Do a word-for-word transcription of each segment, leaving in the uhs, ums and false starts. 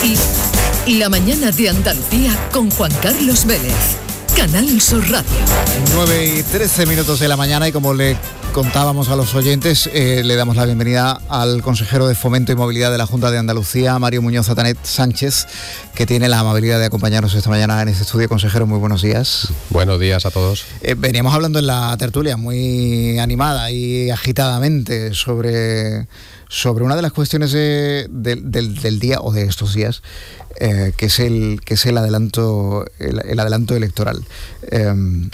La mañana de Andalucía con Juan Carlos Vélez. Canal Sur Radio. nueve y trece minutos de la mañana, y como le contábamos a los oyentes, eh, le damos la bienvenida al consejero de Fomento y Movilidad de la Junta de Andalucía, Mario Muñoz Atanet Sánchez, que tiene la amabilidad de acompañarnos esta mañana en este estudio. Consejero, muy buenos días. Buenos días a todos. Eh, veníamos hablando en la tertulia muy animada y agitadamente sobre, sobre una de las cuestiones de, de, del, del día o de estos días, Eh, que es el que es el adelanto el, el adelanto electoral. Eh,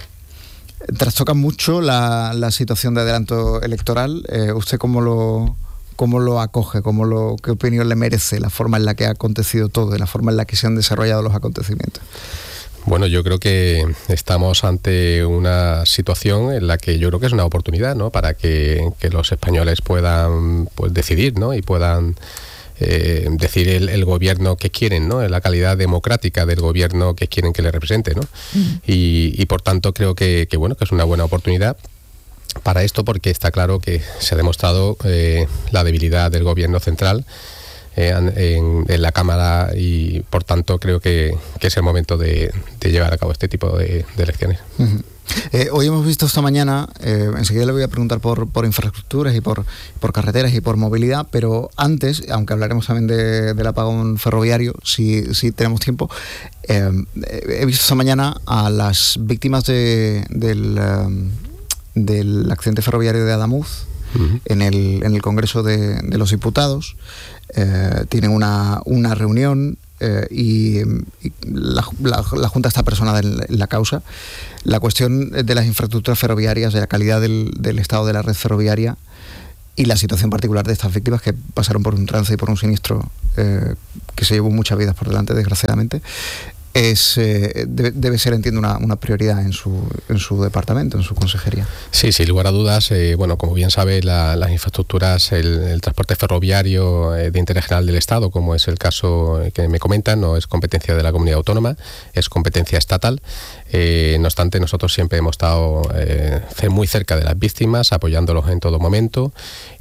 trastoca mucho la, la situación de adelanto electoral. Eh, ¿Usted cómo lo cómo lo acoge? ¿Cómo lo, qué opinión le merece la forma en la que ha acontecido todo, la forma en la que se han desarrollado los acontecimientos? Bueno, yo creo que estamos ante una situación en la que yo creo que es una oportunidad, ¿no?, para que, que los españoles puedan, pues, decidir, ¿no?, y puedan Eh, decir el, el gobierno que quieren, ¿no?, la calidad democrática del gobierno que quieren que le represente, ¿no? Mm. Y, y por tanto creo que, que bueno que es una buena oportunidad para esto, porque está claro que se ha demostrado eh, la debilidad del gobierno central eh, en, en la Cámara, y por tanto creo que, que es el momento de, de llevar a cabo este tipo de, de elecciones. Uh-huh. Eh, hoy hemos visto esta mañana, eh, enseguida le voy a preguntar por, por infraestructuras y por, por carreteras y por movilidad, pero antes, aunque hablaremos también de, del apagón ferroviario, si, si tenemos tiempo, eh, he visto esta mañana a las víctimas de, del, um, del accidente ferroviario de Adamuz. Uh-huh. en, el, en el Congreso de, de los Diputados. Eh, tienen una, una reunión eh, y, y la, la, la Junta está personada en, en la causa. La cuestión de las infraestructuras ferroviarias, de la calidad del, del estado de la red ferroviaria y la situación particular de estas víctimas que pasaron por un trance y por un siniestro eh, que se llevó muchas vidas por delante, desgraciadamente, es eh, debe, debe ser, entiendo, una, una prioridad en su en su departamento, en su consejería. Sí, sin lugar a dudas. Eh, bueno, como bien sabe, la, las infraestructuras, el, el transporte ferroviario eh, de interés general del Estado, como es el caso que me comentan, no es competencia de la comunidad autónoma, es competencia estatal. Eh, no obstante, nosotros siempre hemos estado eh, muy cerca de las víctimas, apoyándolos en todo momento,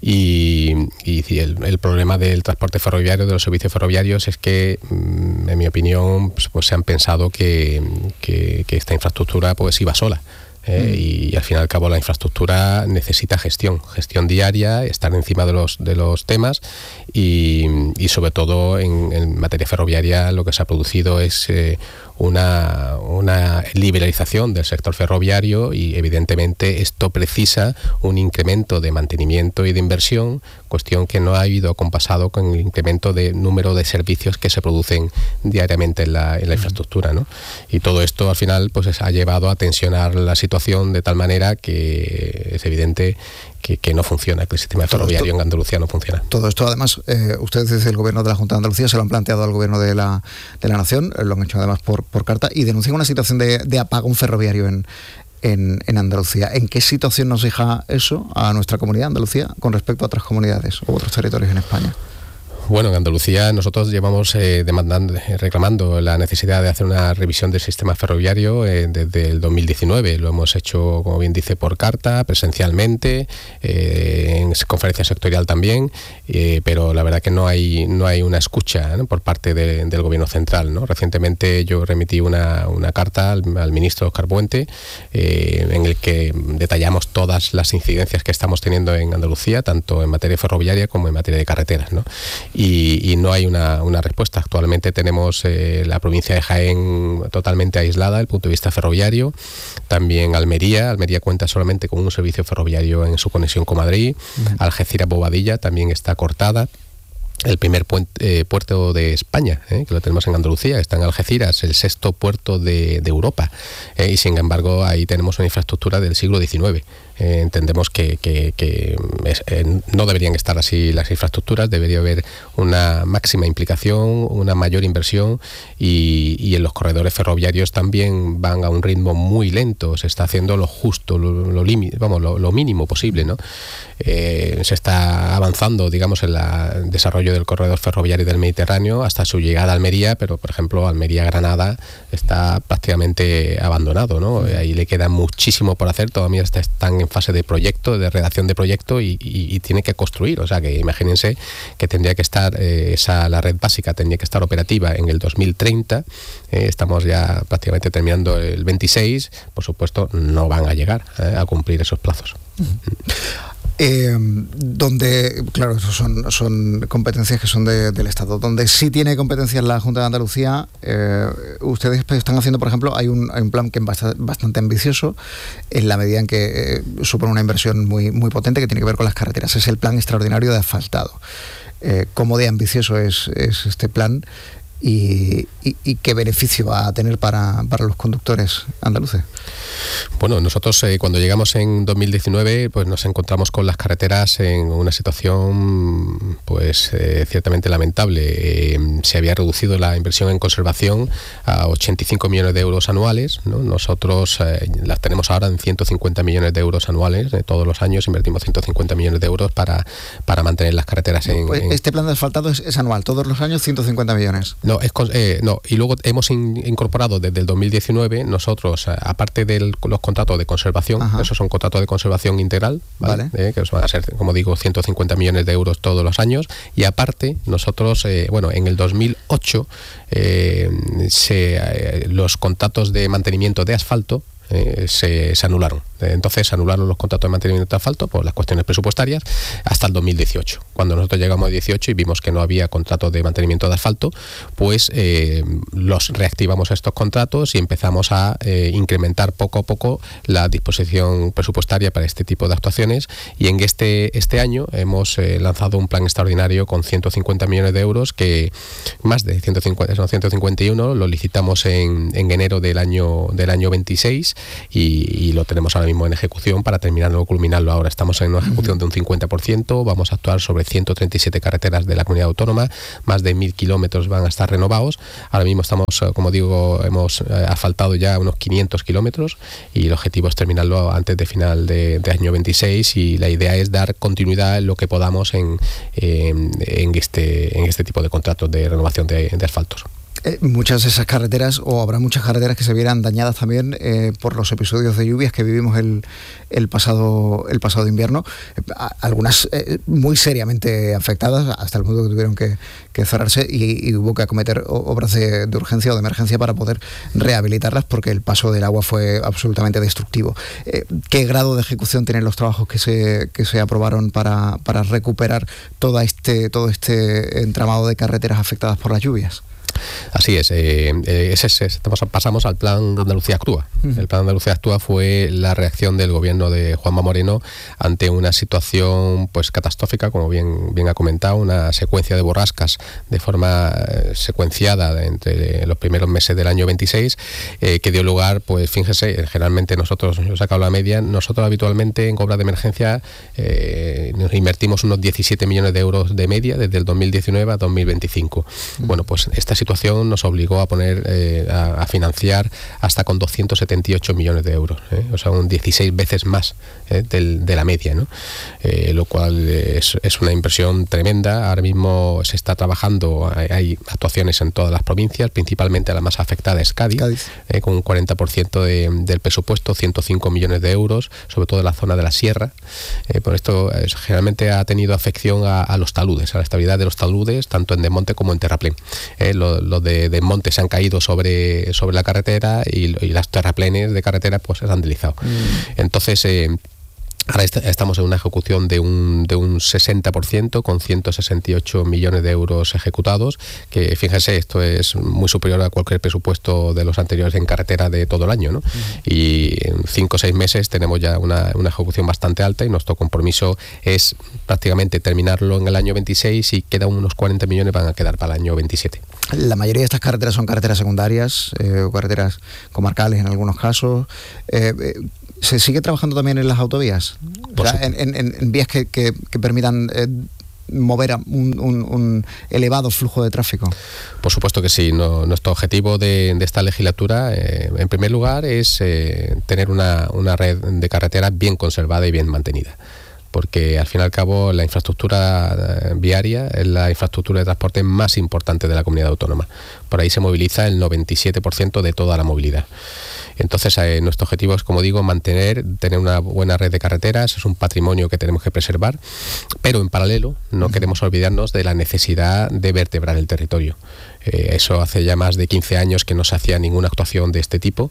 y, y el, el problema del transporte ferroviario, de los servicios ferroviarios, es que, en mi opinión, pues, pues se han pensado que, que, que esta infraestructura pues iba sola. Eh, y, y al fin y al cabo la infraestructura necesita gestión, gestión diaria, estar encima de los de los temas, y, y sobre todo en, en materia ferroviaria lo que se ha producido es eh, una, una liberalización del sector ferroviario, y evidentemente esto precisa un incremento de mantenimiento y de inversión, cuestión que no ha ido compasado con el incremento de número de servicios que se producen diariamente en la, en la infraestructura, ¿no? Y todo esto al final pues ha llevado a tensionar la situación de tal manera que es evidente que, que no funciona, que el sistema ferroviario esto, en Andalucía no funciona. Todo esto, además, eh, ustedes desde el gobierno de la Junta de Andalucía se lo han planteado al gobierno de la, de la Nación, lo han hecho además por, por carta, y denuncian una situación de, de apagón ferroviario en, en, en Andalucía. ¿En qué situación nos deja eso a nuestra comunidad, Andalucía, con respecto a otras comunidades u otros territorios en España? Bueno, en Andalucía nosotros llevamos eh, demandando, eh, reclamando la necesidad de hacer una revisión del sistema ferroviario eh, desde el dos mil diecinueve. Lo hemos hecho, como bien dice, por carta, presencialmente, eh, en conferencia sectorial también, eh, pero la verdad que no hay no hay una escucha, ¿no?, por parte de, del gobierno central, ¿no? Recientemente yo remití una, una carta al, al ministro Óscar Puente, eh, en el que detallamos todas las incidencias que estamos teniendo en Andalucía, tanto en materia ferroviaria como en materia de carreteras, ¿no? Y, y no hay una, una respuesta. Actualmente tenemos eh, la provincia de Jaén totalmente aislada desde el punto de vista ferroviario, también Almería, Almería cuenta solamente con un servicio ferroviario en su conexión con Madrid, uh-huh. Algeciras-Bobadilla también está cortada. El primer puente, eh, puerto de España, eh, que lo tenemos en Andalucía, está en Algeciras, el sexto puerto de, de Europa, eh, y sin embargo ahí tenemos una infraestructura del siglo diecinueve. Eh, entendemos que, que, que es, eh, no deberían estar así las infraestructuras, debería haber una máxima implicación, una mayor inversión, y, y en los corredores ferroviarios también van a un ritmo muy lento, se está haciendo lo justo, lo, lo, limi, vamos, lo, lo mínimo posible, ¿no? Eh, se está avanzando, digamos, en el desarrollo desarrollo del corredor ferroviario del Mediterráneo hasta su llegada a Almería, pero por ejemplo Almería-Granada está prácticamente abandonado, ¿no? Ahí le queda muchísimo por hacer, todavía están en fase de proyecto, de redacción de proyecto y, y, y tiene que construir, o sea que imagínense que tendría que estar, eh, esa, la red básica tendría que estar operativa en el dos mil treinta, eh, estamos ya prácticamente terminando el veintiséis, por supuesto no van a llegar eh, a cumplir esos plazos. Eh, donde, claro, eso son, son competencias que son de, del Estado. Donde sí tiene competencias la Junta de Andalucía, eh, ustedes están haciendo, por ejemplo, hay un, hay un plan que es bastante, bastante ambicioso, en la medida en que eh, supone una inversión muy, muy potente que tiene que ver con las carreteras. Es el plan extraordinario de asfaltado. Eh, ¿Cómo de ambicioso es, es este plan? Y, y, y qué beneficio va a tener para, para los conductores andaluces. Bueno, nosotros eh, cuando llegamos en dos mil diecinueve pues nos encontramos con las carreteras en una situación pues eh, ciertamente lamentable. Eh, se había reducido la inversión en conservación a ochenta y cinco millones de euros anuales, ¿no? Nosotros eh, las tenemos ahora en ciento cincuenta millones de euros anuales. Eh, todos los años invertimos ciento cincuenta millones de euros para, para mantener las carreteras en, pues en... Este plan de asfaltado es, es anual, todos los años ciento cincuenta millones. No, es, eh, no, y luego hemos in, incorporado desde el dos mil diecinueve nosotros, aparte de los contratos de conservación, Ajá. esos son contratos de conservación integral, ¿vale? Vale. Eh, que van a ser, como digo, ciento cincuenta millones de euros todos los años, y aparte nosotros, eh, bueno, en el dos mil ocho eh, se, eh, los contratos de mantenimiento de asfalto eh, se, se anularon. Entonces se anularon los contratos de mantenimiento de asfalto por las cuestiones presupuestarias hasta el dos mil dieciocho. Cuando nosotros llegamos a dieciocho y vimos que no había contratos de mantenimiento de asfalto, pues eh, los reactivamos estos contratos y empezamos a eh, incrementar poco a poco la disposición presupuestaria para este tipo de actuaciones, y en este, este año hemos eh, lanzado un plan extraordinario con ciento cincuenta millones de euros, que más de ciento cincuenta, son ciento cincuenta y uno, lo licitamos en, en enero del año, del año veintiséis y, y lo tenemos ahora mismo en ejecución para terminarlo, culminarlo ahora. Estamos en una ejecución de un cincuenta por ciento, vamos a actuar sobre ciento treinta y siete carreteras de la comunidad autónoma, más de mil kilómetros van a estar renovados. Ahora mismo estamos, como digo, hemos asfaltado ya unos quinientos kilómetros y el objetivo es terminarlo antes de final de, de año veintiséis, y la idea es dar continuidad en lo que podamos en, en, en, este, en este tipo de contratos de renovación de, de asfaltos. Eh, muchas de esas carreteras, o habrá muchas carreteras que se vieran dañadas también eh, por los episodios de lluvias que vivimos el, el, pasado, el pasado invierno, eh, algunas eh, muy seriamente afectadas, hasta el punto que tuvieron que, que cerrarse y, y hubo que acometer obras de, de urgencia o de emergencia para poder rehabilitarlas, porque el paso del agua fue absolutamente destructivo. Eh, ¿Qué grado de ejecución tienen los trabajos que se, que se aprobaron para, para recuperar toda este, todo este entramado de carreteras afectadas por las lluvias? Así es, eh, eh, ese, ese, estamos, pasamos al plan Andalucía Actúa. Uh-huh. El plan Andalucía Actúa fue la reacción del gobierno de Juanma Moreno ante una situación pues catastrófica, como bien, bien ha comentado, una secuencia de borrascas de forma eh, secuenciada entre los primeros meses del año veintiséis, eh, que dio lugar, pues fíjense, generalmente nosotros, yo he sacado la media, nosotros habitualmente en obras de emergencia eh, nos invertimos unos diecisiete millones de euros de media desde el dos mil diecinueve a dos mil veinticinco. Uh-huh. Bueno, pues esta situación nos obligó a poner eh, a, a financiar hasta con doscientos setenta y ocho millones de euros, ¿eh? O sea, un dieciséis veces más eh, del, de la media, ¿no? Eh, lo cual es, es una inversión tremenda. Ahora mismo se está trabajando, hay, hay actuaciones en todas las provincias, principalmente la más afectada es Cádiz, Cádiz. Eh, con un cuarenta por ciento de, del presupuesto, ciento cinco millones de euros, sobre todo en la zona de la sierra. Eh, por esto eh, generalmente ha tenido afección a, a los taludes, a la estabilidad de los taludes, tanto en desmonte como en terraplén. Eh, los lo de, de montes se han caído sobre, sobre la carretera y, y las terraplenes de carretera pues se han deslizado. Mm. Entonces eh, ahora est- estamos en una ejecución de un, de un sesenta por ciento con ciento sesenta y ocho millones de euros ejecutados, que fíjense, esto es muy superior a cualquier presupuesto de los anteriores en carretera de todo el año, ¿no? Mm. Y en cinco o seis meses tenemos ya una, una ejecución bastante alta, y nuestro compromiso es prácticamente terminarlo en el año veintiséis, y quedan unos cuarenta millones van a quedar para el año veintisiete. La mayoría de estas carreteras son carreteras secundarias eh, o carreteras comarcales en algunos casos. Eh, eh, ¿Se sigue trabajando también en las autovías? O sea, en, en, en vías que, que, que permitan eh, mover un, un, un elevado flujo de tráfico. Por supuesto que sí. No, nuestro objetivo de, de esta legislatura, eh, en primer lugar, es eh, tener una, una red de carreteras bien conservada y bien mantenida. porque al fin y al cabo la infraestructura viaria es la infraestructura de transporte más importante de la comunidad autónoma. Por ahí se moviliza el noventa y siete por ciento de toda la movilidad. Entonces, eh, nuestro objetivo es, como digo, mantener, tener una buena red de carreteras, es un patrimonio que tenemos que preservar, pero en paralelo no uh-huh. queremos olvidarnos de la necesidad de vertebrar el territorio. Eh, eso hace ya más de quince años que no se hacía ninguna actuación de este tipo.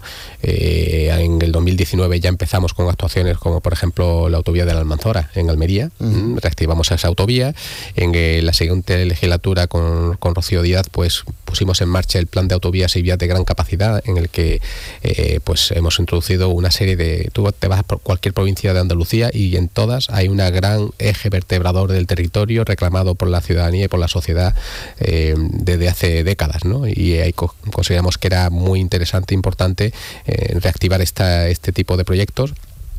Eh, en el dos mil diecinueve ya empezamos con actuaciones como, por ejemplo, la autovía de la Almanzora en Almería. Uh-huh. Reactivamos esa autovía. En eh, la siguiente legislatura con, con Rocío Díaz, pues pusimos en marcha el plan de autovías y vías de gran capacidad, en el que eh, pues hemos introducido una serie de... Tú te vas por cualquier provincia de Andalucía y en todas hay un gran eje vertebrador del territorio reclamado por la ciudadanía y por la sociedad eh, desde hace décadas, ¿no? Y ahí co- consideramos que era muy interesante e importante eh, reactivar esta, este tipo de proyectos.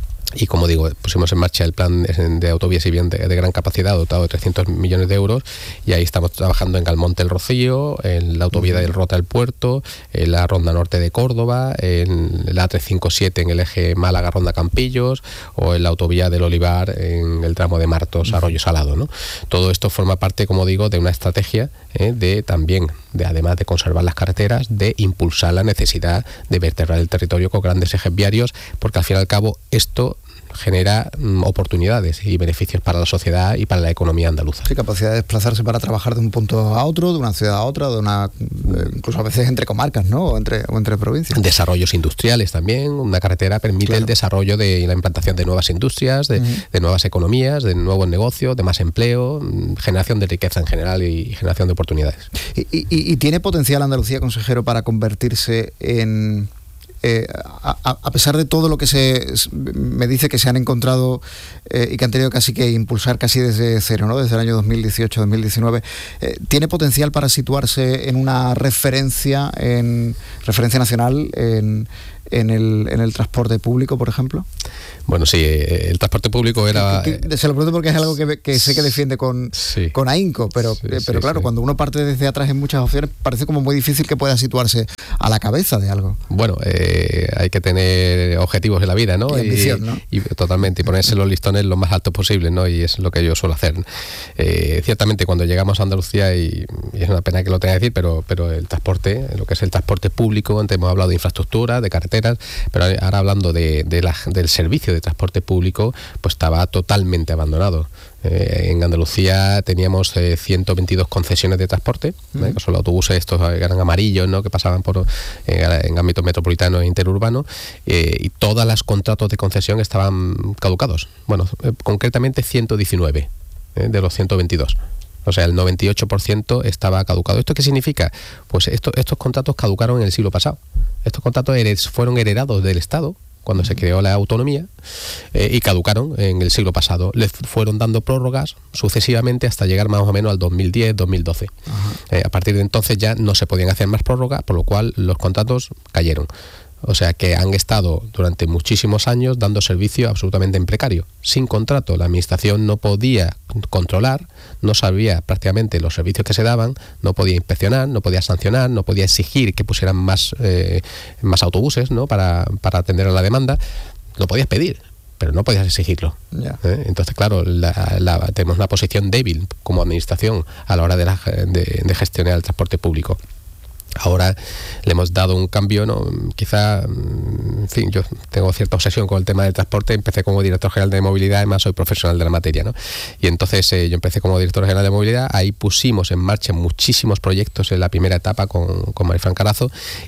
Y como digo, pusimos en marcha el plan de autovías y vías de, de gran capacidad dotado de trescientos millones de euros, y ahí estamos trabajando en Galmonte el Rocío, en la autovía del Rota al Puerto, en la Ronda Norte de Córdoba, en la A trescientos cincuenta y siete en el eje Málaga-Ronda Campillos, o en la autovía del Olivar en el tramo de Martos Arroyo Salado, ¿no? Todo esto forma parte, como digo, de una estrategia eh, de también, de además de conservar las carreteras, de impulsar la necesidad de vertebrar el territorio con grandes ejes viarios, porque al fin y al cabo esto genera mm, oportunidades y beneficios para la sociedad y para la economía andaluza. Sí, capacidad de desplazarse para trabajar de un punto a otro, de una ciudad a otra, de una eh, incluso a veces entre comarcas, ¿no? O entre, o entre provincias. Desarrollos industriales también. Una carretera permite claro. el desarrollo de la implantación de nuevas industrias, de, uh-huh. de nuevas economías, de nuevos negocios, de más empleo, generación de riqueza en general y generación de oportunidades. ¿Y, y, y tiene potencial Andalucía, consejero, para convertirse en... Eh, a, a pesar de todo lo que se me dice que se han encontrado eh, y que han tenido casi que impulsar casi desde cero, ¿no? Desde el año dos mil dieciocho dos mil diecinueve, eh, ¿tiene potencial para situarse en una referencia, en referencia nacional en, en, el, en el transporte público, por ejemplo? Bueno, sí, el transporte público era... Que, que, se lo pregunto porque es algo que, que sé que defiende con, sí. con ahínco, pero, sí, pero sí, claro, sí. cuando uno parte desde atrás en muchas opciones, parece como muy difícil que pueda situarse a la cabeza de algo. Bueno, eh, hay que tener objetivos en la vida, ¿no? Y ambición, ¿no? Y, y totalmente, y ponerse los listones lo más altos posible, ¿no? Y es lo que yo suelo hacer. Eh, ciertamente, cuando llegamos a Andalucía, y, y es una pena que lo tenga que decir, pero, pero el transporte, lo que es el transporte público, antes hemos hablado de infraestructura, de carreteras, pero ahora hablando de, de la, del servicio de transporte público, pues estaba totalmente abandonado. Eh, en Andalucía teníamos eh, ciento veintidós concesiones de transporte, uh-huh. ¿eh? que son los autobuses estos eran amarillos, ¿no? que pasaban por eh, en ámbito metropolitano e interurbano, eh, y todas las contratos de concesión estaban caducados. Bueno, eh, concretamente ciento diecinueve eh, de los ciento veintidós. O sea, el noventa y ocho por ciento estaba caducado. ¿Esto qué significa? Pues esto, estos contratos caducaron en el siglo pasado. Estos contratos hered, fueron heredados del Estado cuando se creó la autonomía, eh, y caducaron en el siglo pasado. Les fueron dando prórrogas sucesivamente hasta llegar más o menos al dos mil diez dos mil doce. Eh, a partir de entonces ya no se podían hacer más prórrogas, por lo cual los contratos cayeron. O sea que han estado durante muchísimos años dando servicio absolutamente en precario, sin contrato. La administración no podía controlar, no sabía prácticamente los servicios que se daban, no podía inspeccionar, no podía sancionar, no podía exigir que pusieran más, eh, más autobuses, ¿no? para, para atender a la demanda. Lo podías pedir, pero no podías exigirlo. Yeah. ¿Eh? Entonces, claro, la, la, tenemos una posición débil como administración a la hora de, la, de, de gestionar el transporte público. Ahora le hemos dado un cambio, ¿no? Quizá, en fin, yo tengo cierta obsesión con el tema del transporte. Empecé como director general de movilidad, además soy profesional de la materia, ¿no? Y entonces eh, yo empecé como director general de movilidad. Ahí pusimos en marcha muchísimos proyectos en la primera etapa con, con Marifran Carazo,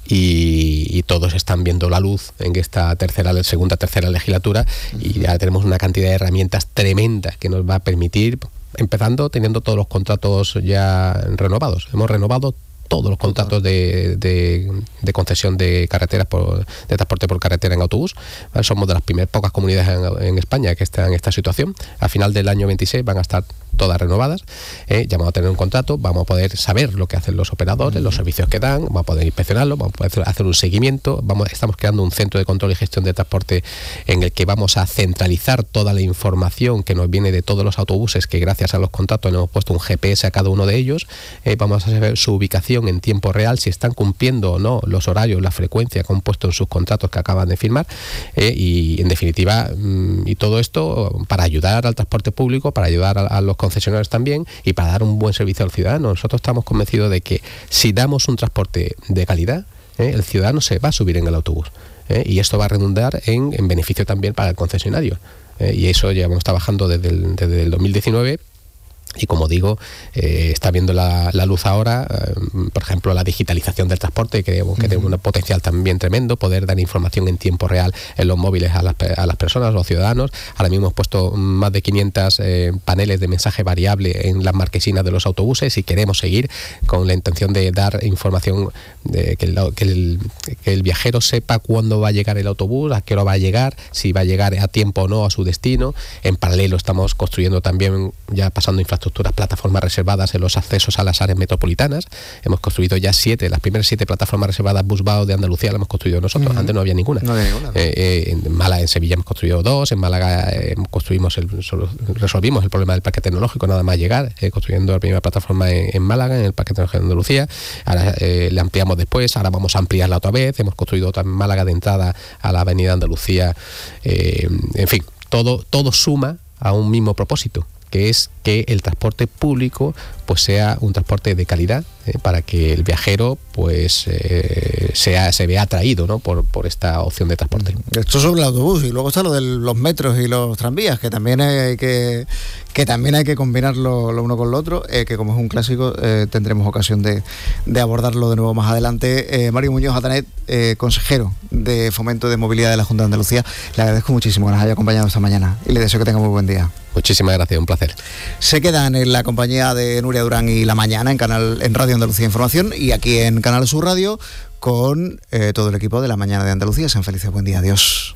y, y todos están viendo la luz en esta tercera, segunda, tercera legislatura, y ya tenemos una cantidad de herramientas tremendas que nos va a permitir, empezando teniendo todos los contratos ya renovados. Hemos renovado todos los contratos de, de, de concesión de carreteras por, de transporte por carretera en autobús. ¿Vale? Somos de las primeras pocas comunidades en, en España que están en esta situación. A final del año veintiséis van a estar todas renovadas, eh, ya vamos a tener un contrato, vamos a poder saber lo que hacen los operadores, los servicios que dan, vamos a poder inspeccionarlo, vamos a poder hacer un seguimiento, vamos, estamos creando un centro de control y gestión de transporte en el que vamos a centralizar toda la información que nos viene de todos los autobuses, que gracias a los contratos hemos puesto un G P S a cada uno de ellos, eh, vamos a saber su ubicación en tiempo real, si están cumpliendo o no los horarios, la frecuencia que han puesto en sus contratos que acaban de firmar, eh, y en definitiva, mmm, y todo esto para ayudar al transporte público, para ayudar a, a los concesionarios también y para dar un buen servicio al ciudadano. Nosotros estamos convencidos de que si damos un transporte de calidad, eh, el ciudadano se va a subir en el autobús, eh, y esto va a redundar en, en beneficio también para el concesionario, eh, y eso llevamos trabajando desde el, desde el dos mil diecinueve. Y como digo, eh, está viendo la, la luz ahora, eh, por ejemplo, la digitalización del transporte, que creemos que uh-huh. tiene un potencial también tremendo, poder dar información en tiempo real en los móviles a las, a las personas, a los ciudadanos. Ahora mismo hemos puesto más de quinientos eh, paneles de mensaje variable en las marquesinas de los autobuses y queremos seguir con la intención de dar información, de que, el, que, el, que el viajero sepa cuándo va a llegar el autobús, a qué hora va a llegar, si va a llegar a tiempo o no a su destino. En paralelo estamos construyendo también, ya pasando infraestructuras, plataformas reservadas en los accesos a las áreas metropolitanas. Hemos construido ya siete, las primeras siete plataformas reservadas Busbao de Andalucía las hemos construido nosotros. Uh-huh. Antes no había ninguna. No había ninguna. Eh, eh, en Málaga, en Sevilla hemos construido dos, en Málaga eh, construimos el, resolvimos el problema del parque tecnológico nada más llegar, eh, construyendo la primera plataforma en, en Málaga, en el parque tecnológico de Andalucía. Ahora eh, la ampliamos después, ahora vamos a ampliarla otra vez. Hemos construido otra en Málaga de entrada a la avenida Andalucía. Eh, en fin, todo, todo suma a un mismo propósito, que es que el transporte público pues sea un transporte de calidad, eh, para que el viajero pues eh, sea se vea atraído, ¿no?, por, por esta opción de transporte. Esto sobre el autobús, y luego está lo de los metros y los tranvías, que también hay que que también hay que combinarlo lo uno con lo otro, eh, que como es un clásico eh, tendremos ocasión de, de abordarlo de nuevo más adelante. eh, Mario Muñoz Atanet, eh, consejero de Fomento de Movilidad de la Junta de Andalucía, le agradezco muchísimo que nos haya acompañado esta mañana y le deseo que tenga muy buen día. Muchísimas gracias, un placer. Se quedan en la compañía de Nuria Durán y La Mañana en canal en Radio Andalucía Información y aquí en Canal Sur Radio con eh, todo el equipo de La Mañana de Andalucía. Sean felices, buen día, adiós.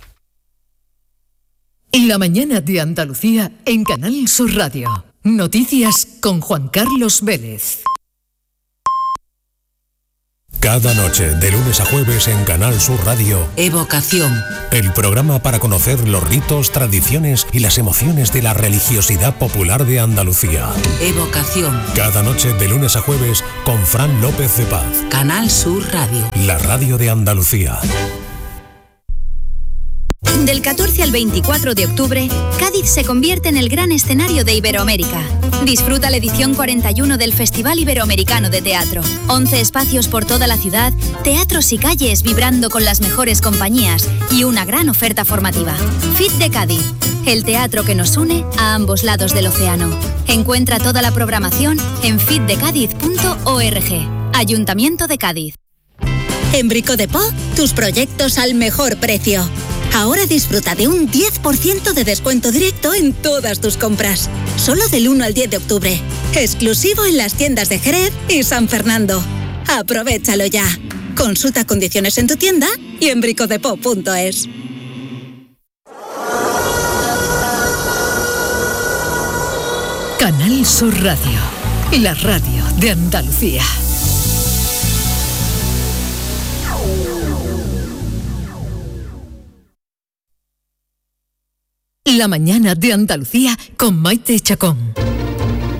La Mañana de Andalucía en Canal Sur Radio. Noticias con Juan Carlos Vélez. Cada noche, de lunes a jueves en Canal Sur Radio, Evocación. El programa para conocer los ritos, tradiciones y las emociones de la religiosidad popular de Andalucía. Evocación. Cada noche, de lunes a jueves, con Fran López de Paz. Canal Sur Radio. La radio de Andalucía. Del catorce al veinticuatro de octubre, Cádiz se convierte en el gran escenario de Iberoamérica. Disfruta la edición cuarenta y uno del Festival Iberoamericano de Teatro. once espacios por toda la ciudad, teatros y calles vibrando con las mejores compañías y una gran oferta formativa. F I T de Cádiz, el teatro que nos une a ambos lados del océano. Encuentra toda la programación en fitdecadiz punto org. Ayuntamiento de Cádiz. En Brico de Po, tus proyectos al mejor precio. Ahora disfruta de un diez por ciento de descuento directo en todas tus compras. Solo del uno al diez de octubre. Exclusivo en las tiendas de Jerez y San Fernando. Aprovéchalo ya. Consulta condiciones en tu tienda y en bricodepo punto es. Canal Sur Radio. La radio de Andalucía. La Mañana de Andalucía con Maite Chacón.